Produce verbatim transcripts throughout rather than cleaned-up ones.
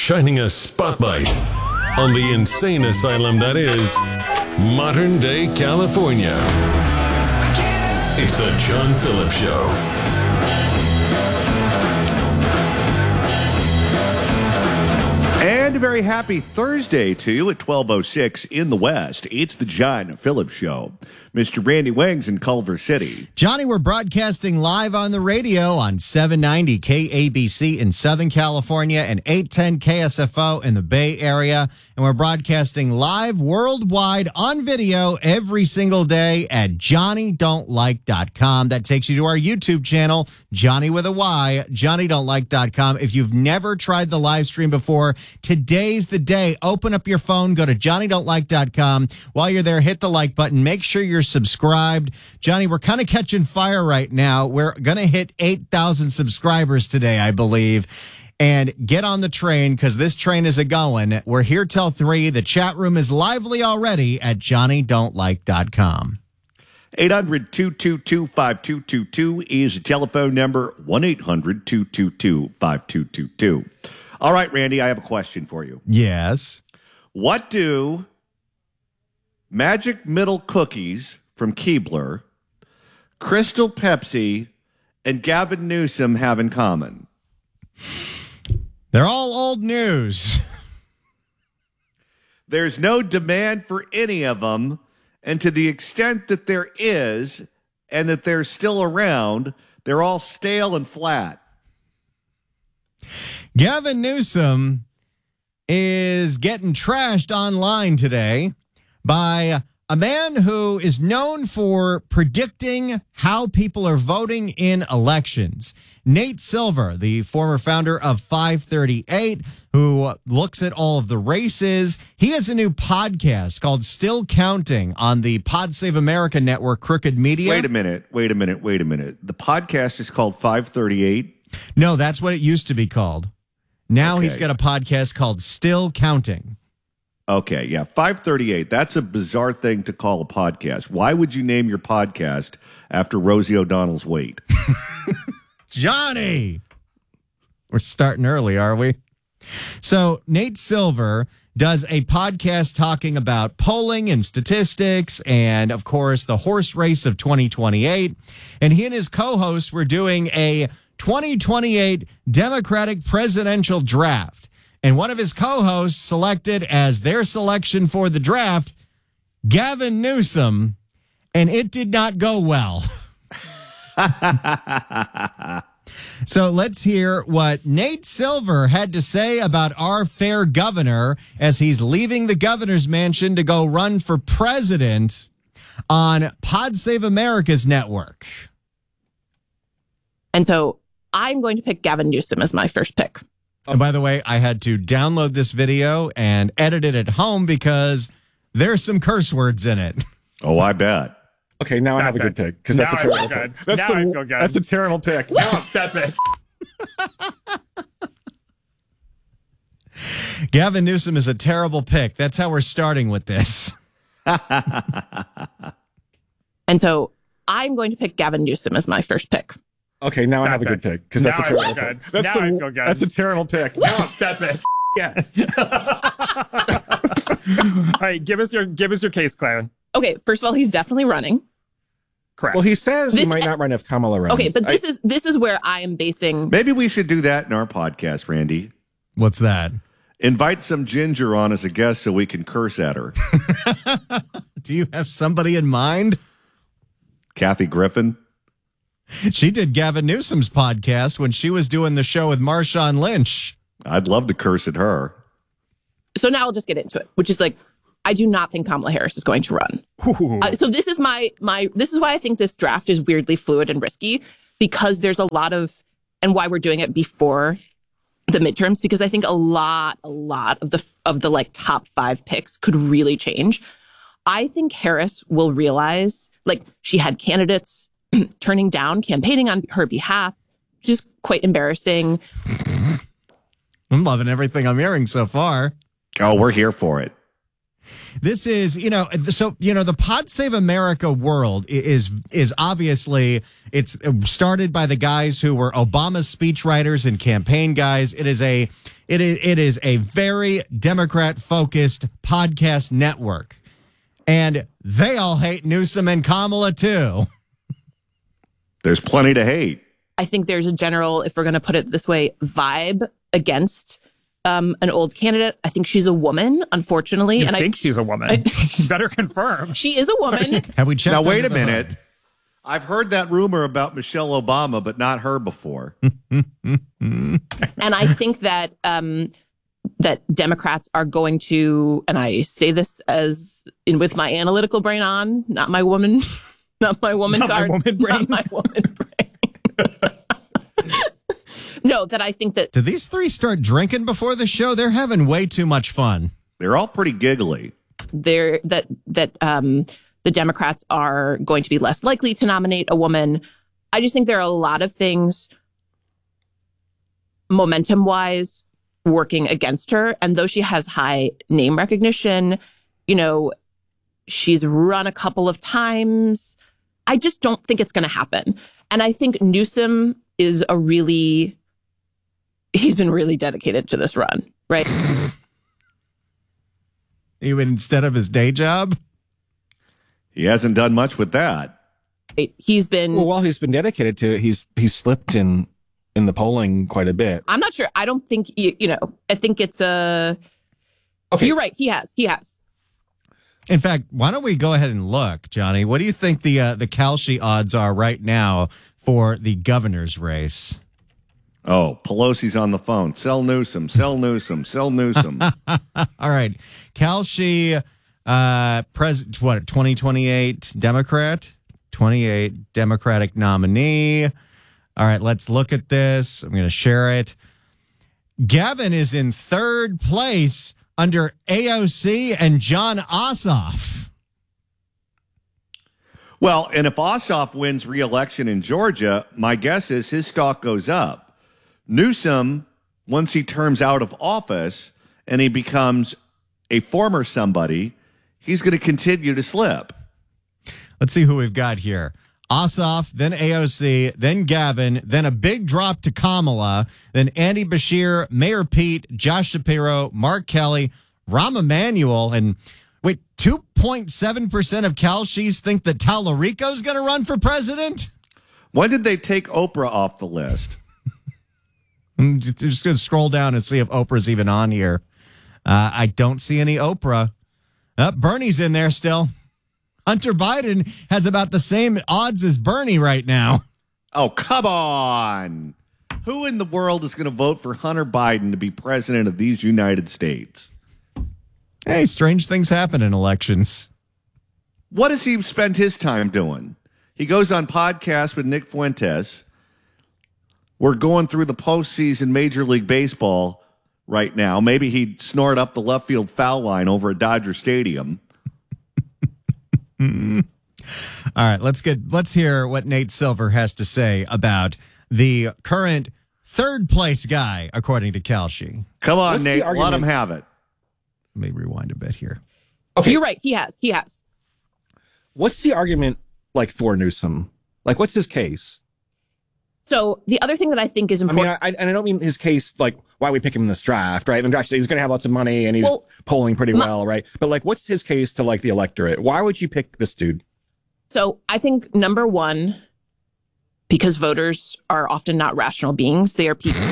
shining a spotlight on the insane asylum that is modern-day California. It's the John Phillips Show. And a very happy Thursday to you at twelve oh six in the West. It's the John Phillips Show. Mister Randy Wangs in Culver City. Johnny, we're broadcasting live on the radio on seven ninety K A B C in Southern California and eight ten K S F O in the Bay Area. And we're broadcasting live worldwide on video every single day at Johnny Don't Like dot com. That takes you to our YouTube channel, Johnny with a Y, Johnny Don't Like dot com. If you've never tried the live stream before, today's the day. Open up your phone, go to Johnny Don't Like dot com. While you're there, hit the like button. Make sure you're subscribed. Johnny, we're kind of catching fire right now. We're going to hit eight thousand subscribers today, I believe. And get on the train because this train is a-going. We're here till three. The chat room is lively already at Johnny Don't Like dot com. eight hundred, two two two, five two two two is the telephone number, one eight hundred, two two two, five two two two. All right, Randy, I have a question for you. Yes. What do Magic Middle Cookies from Keebler, Crystal Pepsi, and Gavin Newsom have in common? They're all old news. There's no demand for any of them, and to the extent that there is, and that they're still around, they're all stale and flat. Gavin Newsom is getting trashed online today by a man who is known for predicting how people are voting in elections. Nate Silver, the former founder of five thirty-eight, who looks at all of the races. He has a new podcast called Still Counting on the Pod Save America network, Crooked Media. Wait a minute, wait a minute, wait a minute. The podcast is called five thirty-eight? No, that's what it used to be called. Now Okay. he's got a podcast called Still Counting. Okay, yeah, five thirty-eight. That's a bizarre thing to call a podcast. Why would you name your podcast after Rosie O'Donnell's weight? Johnny! We're starting early, are we? So Nate Silver does a podcast talking about polling and statistics and, of course, the horse race of twenty twenty-eight. And he and his co-hosts were doing a twenty twenty-eight Democratic presidential draft. And one of his co-hosts selected as their selection for the draft Gavin Newsom, and it did not go well. So let's hear what Nate Silver had to say about our fair governor as he's leaving the governor's mansion to go run for president on Pod Save America's network. And so I'm going to pick Gavin Newsom as my first pick. And by the way, I had to download this video and edit it at home because there's some curse words in it. Oh, I bet. Okay, now I Not have a bad. good pick because that's Now a I terrible feel pick. good. That's, Now the- I feel good. that's a terrible pick. No, that's it. Gavin Newsom is a terrible pick. That's how we're starting with this. And so I'm going to pick Gavin Newsom as my first pick. Okay, now I Not have a good bad. pick because that's Now a I terrible feel pick. good. That's, Now the- I feel good. that's a terrible pick. No, that's it. Yes. All right, give us your give us your case, Clan. Okay, first of all, he's definitely running. Correct. Well, he says he This- might not run if Kamala runs. Okay, but this is this is where I am basing. Maybe we should do that in our podcast, Randy. What's that? Invite some ginger on as a guest so we can curse at her. Do you have somebody in mind? Kathy Griffin. She did Gavin Newsom's podcast when she was doing the show with Marshawn Lynch. I'd love to curse at her. So now I'll just get into it, which is like, I do not think Kamala Harris is going to run. Uh, so this is my my this is why I think this draft is weirdly fluid and risky, because there's a lot of, and why we're doing it before the midterms, because I think a lot a lot of the of the like top five picks could really change. I think Harris will realize, like, she had candidates turning down campaigning on her behalf, which is quite embarrassing. I'm loving everything I'm hearing so far. Oh, we're here for it. This is, you know, so, you know, the Pod Save America world is, is obviously, it's started by the guys who were Obama's speechwriters and campaign guys. It is a, it is, it is a very Democrat focused podcast network. And they all hate Newsom and Kamala too. There's plenty to hate. I think there's a general, if we're going to put it this way, vibe against Um, an old candidate. I think she's a woman, unfortunately. You and think I she's a woman? I, Better confirm. She is a woman. Have we checked? Now, wait a the minute. hood? I've heard that rumor about Michelle Obama, but not her before. And I think that um, that Democrats are going to, and I say this as in with my analytical brain on, not my woman, not my woman Not my card, woman brain. not my woman brain. No, that I think that Did these three start drinking before the show? They're having way too much fun. They're all pretty giggly. they're that that um, the Democrats are going to be less likely to nominate a woman. I just think there are a lot of things momentum wise working against her. And though she has high name recognition, you know, she's run a couple of times. I just don't think it's going to happen. And I think Newsom is a really, he's been really dedicated to this run, right? Even instead of his day job? He hasn't done much with that. He's been, Well, while he's been dedicated to it, he's he's slipped in in the polling quite a bit. I'm not sure. I don't think, you, you know, I think it's a, Okay. you're right. He has, he has. In fact, why don't we go ahead and look, Johnny? What do you think the uh, the Kalshi odds are right now for the governor's race? Oh, Pelosi's on the phone. Sell Newsom, sell Newsom, sell Newsom. All right. Kalshi, uh, pres- what, twenty twenty-eight Democrat? twenty-eight Democratic nominee. All right, let's look at this. I'm going to share it. Gavin is in third place under A O C and John Ossoff. Well, and if Ossoff wins re-election in Georgia, my guess is his stock goes up. Newsom, once he terms out of office and he becomes a former somebody, he's going to continue to slip. Let's see who we've got here. Ossoff, then A O C, then Gavin, then a big drop to Kamala, then Andy Bashir, Mayor Pete, Josh Shapiro, Mark Kelly, Rahm Emanuel, and wait, two point seven percent of Kalshis think that Tallarico's going to run for president? When did they take Oprah off the list? I'm just going to scroll down and see if Oprah's even on here. Uh, I don't see any Oprah. Uh, Bernie's in there still. Hunter Biden has about the same odds as Bernie right now. Oh, come on. Who in the world is going to vote for Hunter Biden to be president of these United States? Hey, strange things happen in elections. What does he spend his time doing? He goes on podcasts with Nick Fuentes. We're going through the postseason Major League Baseball right now. Maybe he'd snort up the left field foul line over at Dodger Stadium. All right, let's get let's hear what Nate Silver has to say about the current third place guy, according to Kalshi. Come on, What's the Nate. Let argument? him have it. Let me rewind a bit here. Okay. You're right. He has. He has. What's the argument like for Newsom? Like, what's his case? So the other thing that I think is I mean, important. I, and I don't mean his case like why we pick him in this draft, right? And actually, he's going to have lots of money and he's Well, polling pretty my- well, right? But like, what's his case to like the electorate? Why would you pick this dude? So I think number one, because voters are often not rational beings, they are people.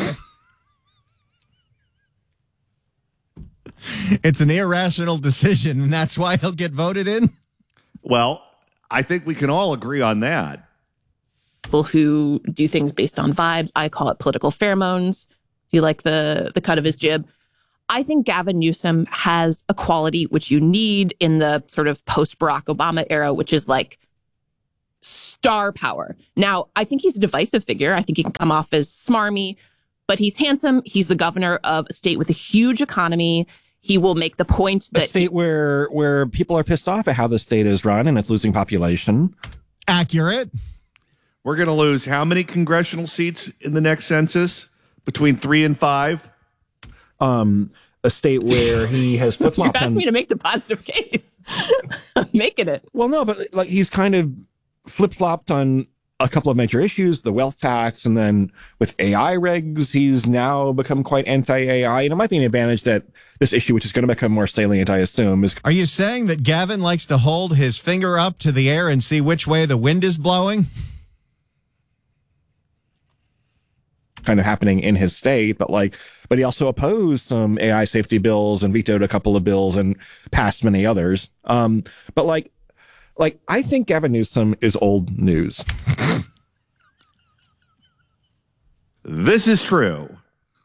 It's an irrational decision, and that's why he'll get voted in. Well, I think we can all agree on that. people who do things based on vibes. I call it political pheromones. Do you like the the cut of his jib? I think Gavin Newsom has a quality which you need in the sort of post Barack Obama era, which is like star power. Now, I think he's a divisive figure. I think he can come off as smarmy, but he's handsome. He's the governor of a state with a huge economy. He will make the point The that state he, where where people are pissed off at how the state is run and it's losing population. Accurate. We're going to lose how many congressional seats in the next census? Between three and five? Um, a state where he has flip You're flopped. asking on, me to make the positive case. I'm making it. well, no, but like he's kind of flip flopped on a couple of major issues, the wealth tax, and then with A I regs, he's now become quite anti-A I. And it might be an advantage that this issue, which is going to become more salient, I assume, is Are you saying that Gavin likes to hold his finger up to the air and see which way the wind is blowing? kind of happening in his state. But like, but he also opposed some A I safety bills and vetoed a couple of bills and passed many others. Um, but like, like I think Gavin Newsom is old news. This is true.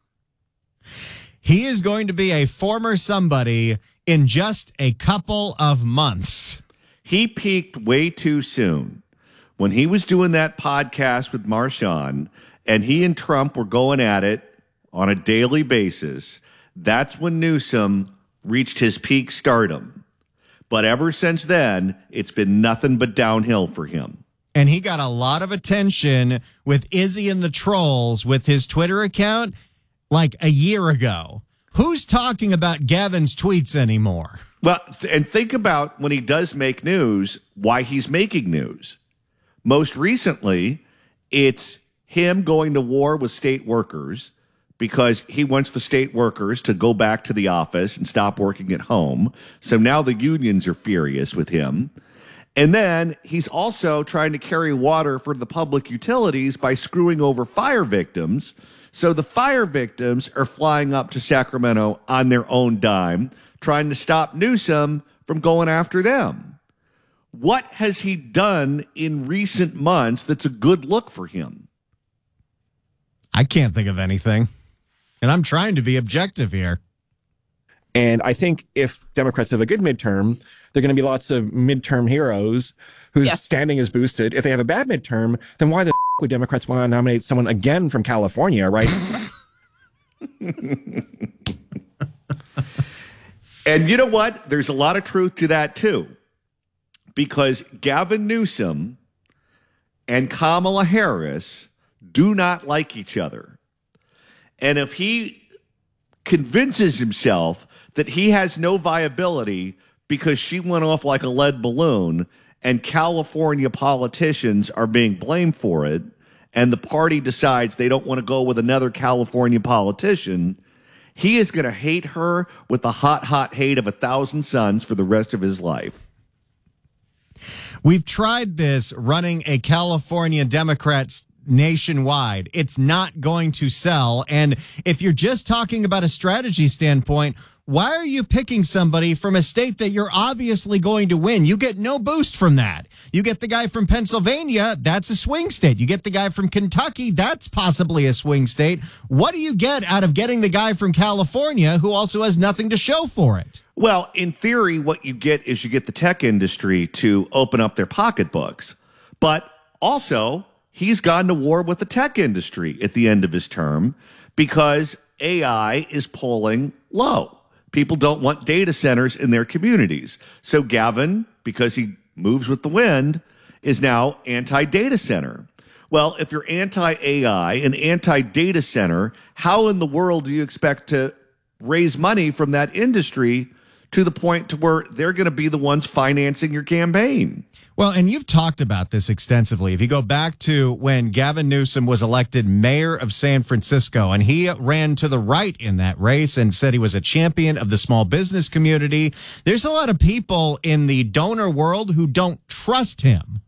He is going to be a former somebody in just a couple of months. He peaked way too soon. When he was doing that podcast with Marshawn and he and Trump were going at it on a daily basis, that's when Newsom reached his peak stardom. But ever since then, it's been nothing but downhill for him. And he got a lot of attention with Izzy and the Trolls with his Twitter account like a year ago. Who's talking about Gavin's tweets anymore? Well, th- and think about when he does make news, why he's making news. Most recently, it's him going to war with state workers because he wants the state workers to go back to the office and stop working at home. So now the unions are furious with him. And then he's also trying to carry water for the public utilities by screwing over fire victims. So the fire victims are flying up to Sacramento on their own dime, trying to stop Newsom from going after them. What has he done in recent months that's a good look for him? I can't think of anything. And I'm trying to be objective here. And I think if Democrats have a good midterm, there are going to be lots of midterm heroes whose Yes. standing is boosted. If they have a bad midterm, then why the f- would Democrats want to nominate someone again from California, right? And you know what? There's a lot of truth to that, too. Because Gavin Newsom and Kamala Harris do not like each other. And if he convinces himself that he has no viability because she went off like a lead balloon and California politicians are being blamed for it, and the party decides they don't want to go with another California politician, he is going to hate her with the hot, hot hate of a thousand suns for the rest of his life. We've tried this running a California Democrats nationwide. It's not going to sell. And if you're just talking about a strategy standpoint, why are you picking somebody from a state that you're obviously going to win? You get no boost from that. You get the guy from Pennsylvania, that's a swing state. You get the guy from Kentucky, that's possibly a swing state. What do you get out of getting the guy from California who also has nothing to show for it? Well, in theory, what you get is you get the tech industry to open up their pocketbooks. But also, he's gone to war with the tech industry at the end of his term because A I is polling low. People don't want data centers in their communities. So Gavin, because he moves with the wind, is now anti-data center. Well, if you're anti-A I and anti-data center, how in the world do you expect to raise money from that industry to the point to where they're going to be the ones financing your campaign? Well, and you've talked about this extensively. If you go back to when Gavin Newsom was elected mayor of San Francisco, and he ran to the right in that race and said he was a champion of the small business community, there's a lot of people in the donor world who don't trust him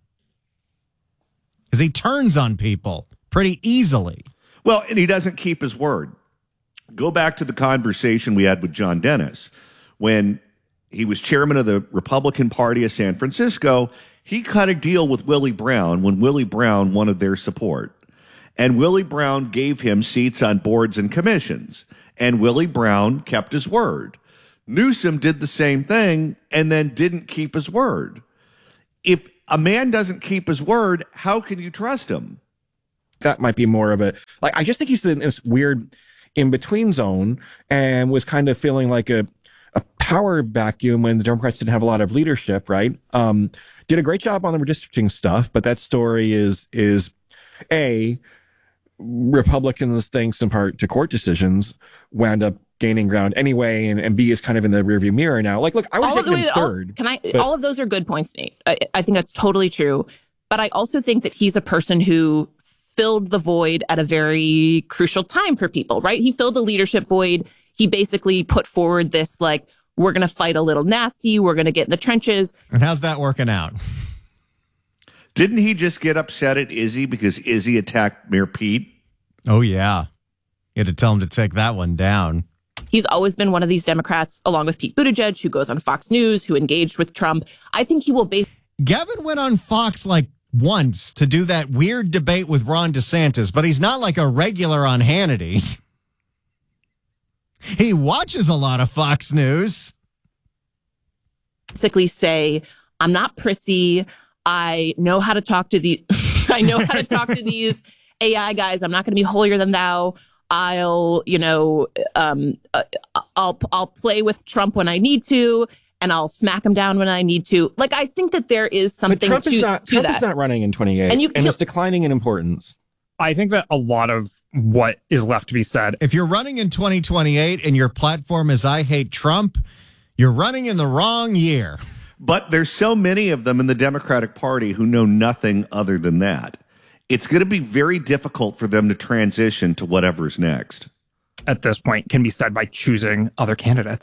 because he turns on people pretty easily. Well, and he doesn't keep his word. Go back to the conversation we had with John Dennis when he was chairman of the Republican Party of San Francisco. He cut a deal with Willie Brown when Willie Brown wanted their support. And Willie Brown gave him seats on boards and commissions. And Willie Brown kept his word. Newsom did the same thing and then didn't keep his word. If a man doesn't keep his word, how can you trust him? That might be more of a, like, I just think he's in this weird in-between zone and was kind of feeling like a, a power vacuum when the Democrats didn't have a lot of leadership, right? Um, did a great job on the redistricting stuff, but that story is, is A, Republicans, thanks in part to court decisions, wound up gaining ground anyway, and, and B is kind of in the rearview mirror now. Like, look, I would all take of the, him wait, third. All, can I? but, all of those are good points, Nate. I, I think that's totally true. But I also think that he's a person who filled the void at a very crucial time for people, right? He filled the leadership void. He basically put forward this, like, we're going to fight a little nasty. We're going to get in the trenches. And how's that working out? Didn't he just get upset at Izzy because Izzy attacked Mayor Pete? Oh, yeah. You had to tell him to take that one down. He's always been one of these Democrats, along with Pete Buttigieg, who goes on Fox News, who engaged with Trump. I think he will basically... Gavin went on Fox like once to do that weird debate with Ron DeSantis, but he's not like a regular on Hannity. He watches a lot of Fox News. Basically say, I'm not prissy. I know how to talk to the, I know how to talk to these A I guys. I'm not going to be holier than thou. I'll, you know, um, uh, I'll, I'll play with Trump when I need to, and I'll smack him down when I need to. Like, I think that there is something but Trump to, is not, to Trump that. is not running in twenty-eight, And you- and you- it's declining in importance. I think that a lot of what is left to be said. If you're running in twenty twenty-eight and your platform is I hate Trump, you're running in the wrong year. But there's so many of them in the Democratic Party who know nothing other than that. It's going to be very difficult for them to transition to whatever's next. At this point, can be said by choosing other candidates.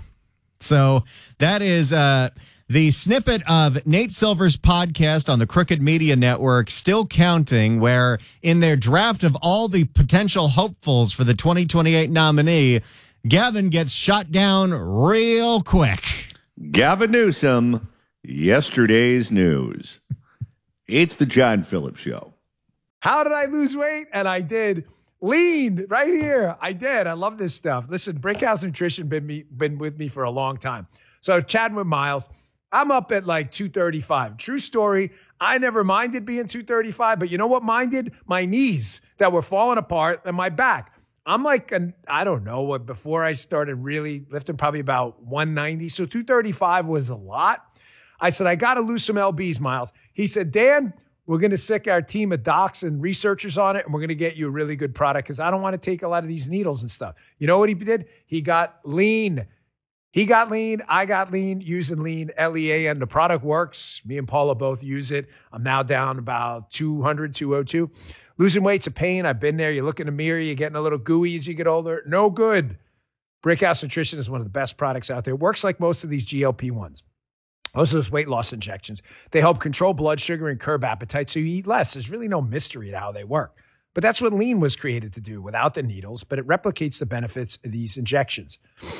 So that is uh, the snippet of Nate Silver's podcast on the Crooked Media Network, Still Counting, where in their draft of all the potential hopefuls for the twenty twenty-eight nominee, Gavin gets shot down real quick. Gavin Newsom, yesterday's news. It's the John Phillips Show. How did I lose weight? And I did. Lean right here. I did. I love this stuff. Listen, Brickhouse Nutrition been me been with me for a long time. So chatting with Miles, I'm up at like two thirty-five. True story. I never minded being two thirty-five, but you know what minded? My knees that were falling apart and my back. I'm like, an, I don't know what, before I started really lifting, probably about one ninety. So two thirty-five was a lot. I said, I got to lose some L Bs, Miles. He said, Dan, we're going to sick our team of docs and researchers on it, and we're going to get you a really good product because I don't want to take a lot of these needles and stuff. You know what he did? He got lean. He got lean. I got lean using lean, L E A N. The product works. Me and Paula both use it. I'm now down about two hundred, two oh two. Losing weight's a pain. I've been there. You look in the mirror, you're getting a little gooey as you get older. No good. Brickhouse Nutrition is one of the best products out there. It works like most of these G L P ones. Most of those weight loss injections. They help control blood sugar and curb appetite so you eat less. There's really no mystery to how they work. But that's what lean was created to do without the needles, but it replicates the benefits of these injections.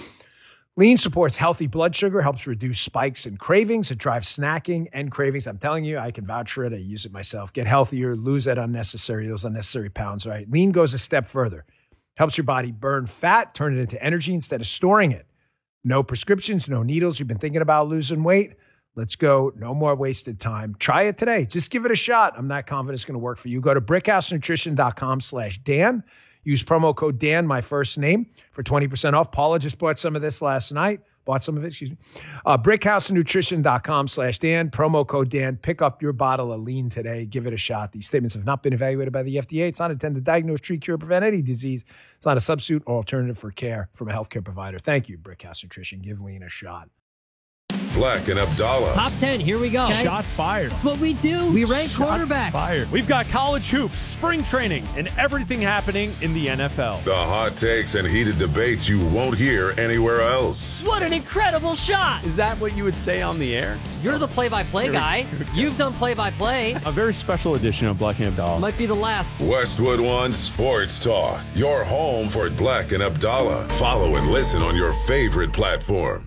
Lean supports healthy blood sugar, helps reduce spikes and cravings. It drives snacking and cravings. I'm telling you, I can vouch for it. I use it myself. Get healthier, lose that unnecessary, those unnecessary pounds, right? Lean goes a step further. Helps your body burn fat, turn it into energy instead of storing it. No prescriptions, no needles. You've been thinking about losing weight? Let's go. No more wasted time. Try it today. Just give it a shot. I'm not confident it's going to work for you. Go to brickhousenutrition.com slash Dan. Use promo code Dan, my first name, for twenty percent off. Paula just bought some of this last night. Bought some of it, excuse me. Uh, brickhousenutrition.com slash Dan. Promo code Dan. Pick up your bottle of lean today. Give it a shot. These statements have not been evaluated by the F D A. It's not intended to diagnose, treat, cure, or prevent any disease. It's not a substitute or alternative for care from a healthcare provider. Thank you, Brickhouse Nutrition. Give lean a shot. Black and Abdallah. Top ten, here we go. Okay. Shots fired. That's what we do. We rank Shots quarterbacks. fired. We've got college hoops, spring training, and everything happening in the N F L. The hot takes and heated debates you won't hear anywhere else. What an incredible shot. Is that what you would say on the air? You're the play-by-play guy. You've done play-by-play. A very special edition of Black and Abdallah. Might be the last. Westwood One Sports Talk. Your home for Black and Abdallah. Follow and listen on your favorite platform.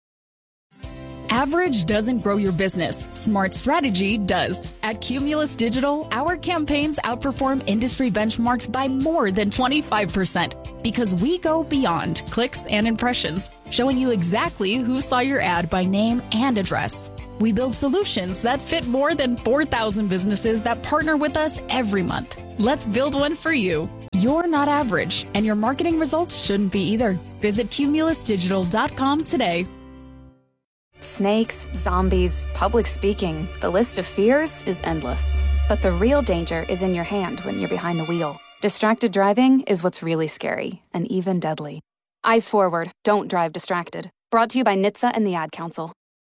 Average doesn't grow your business. Smart strategy does. At Cumulus Digital, our campaigns outperform industry benchmarks by more than twenty-five percent because we go beyond clicks and impressions, showing you exactly who saw your ad by name and address. We build solutions that fit more than four thousand businesses that partner with us every month. Let's build one for you. You're not average, and your marketing results shouldn't be either. Visit cumulus digital dot com today. Snakes, zombies, public speaking, the list of fears is endless. But the real danger is in your hand when you're behind the wheel. Distracted driving is what's really scary and even deadly. Eyes forward, don't drive distracted. Brought to you by N H T S A and the Ad Council.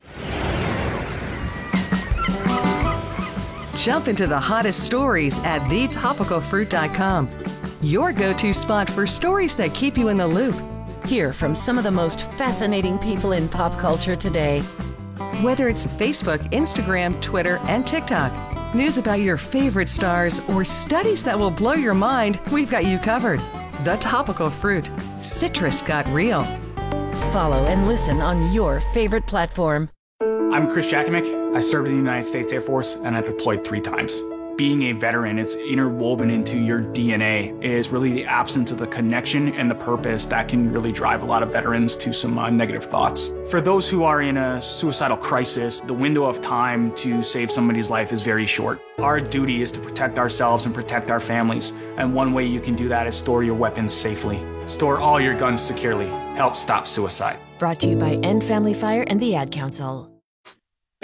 Jump into the hottest stories at the topical fruit dot com. Your go-to spot for stories that keep you in the loop. Hear from some of the most fascinating people in pop culture today. Whether it's Facebook, Instagram, Twitter, and TikTok, news about your favorite stars, or studies that will blow your mind, we've got you covered. The Topical Fruit. Citrus got real. Follow and listen on your favorite platform. I'm Chris Jakimick. I served in the United States Air Force and I deployed three times. Being a veteran, it's interwoven into your D N A, is really the absence of the connection and the purpose that can really drive a lot of veterans to some uh, negative thoughts. For those who are in a suicidal crisis, the window of time to save somebody's life is very short. Our duty is to protect ourselves and protect our families, and one way you can do that is store your weapons safely. Store all your guns securely. Help stop suicide. Brought to you by End Family Fire and the Ad Council.